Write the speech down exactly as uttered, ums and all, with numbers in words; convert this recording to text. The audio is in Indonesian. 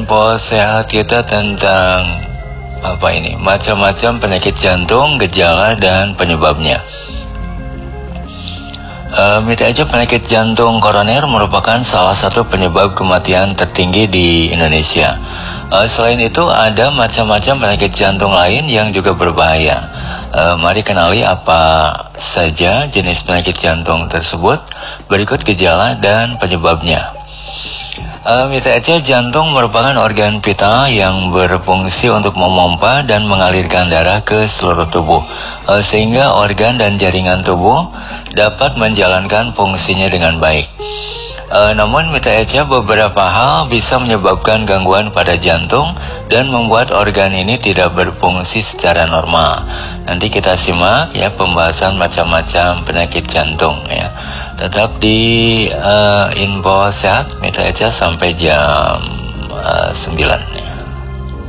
info sehat kita tentang apa ini? Macam-macam penyakit jantung, gejala dan penyebabnya. Uh, Mita aja penyakit jantung koroner merupakan salah satu penyebab kematian tertinggi di Indonesia. Uh, selain itu ada macam-macam penyakit jantung lain yang juga berbahaya. Uh, mari kenali apa saja jenis penyakit jantung tersebut. Berikut gejala dan penyebabnya. Uh, Mita aja jantung merupakan organ vital yang berfungsi untuk memompa dan mengalirkan darah ke seluruh tubuh, uh, sehingga organ dan jaringan tubuh dapat menjalankan fungsinya dengan baik. Uh, namun Mita aja beberapa hal bisa menyebabkan gangguan pada jantung dan membuat organ ini tidak berfungsi secara normal. Nanti kita simak ya pembahasan macam-macam penyakit jantung ya. Tetap di uh, info sehat Mita aja sampai jam uh, sembilan.